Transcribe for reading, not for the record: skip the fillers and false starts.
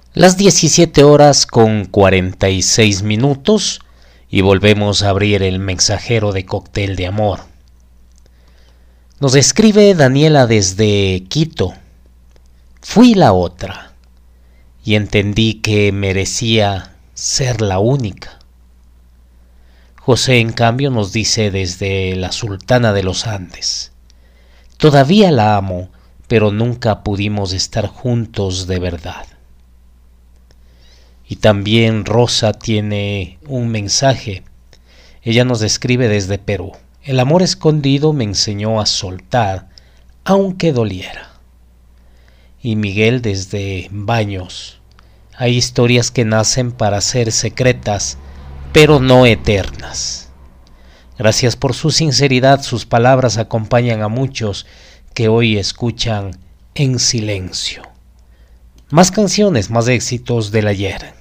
Las 17 horas con 46 minutos y volvemos a abrir el mensajero de Cóctel de Amor. Nos escribe Daniela desde Quito. Fui la otra y entendí que merecía ser la única. José, en cambio, nos dice desde la Sultana de los Andes. Todavía la amo, pero nunca pudimos estar juntos de verdad. Y también Rosa tiene un mensaje. Ella nos escribe desde Perú. El amor escondido me enseñó a soltar, aunque doliera. Y Miguel desde Baños. Hay historias que nacen para ser secretas, pero no eternas. Gracias por su sinceridad. Sus palabras acompañan a muchos que hoy escuchan en silencio. Más canciones, más éxitos del ayer.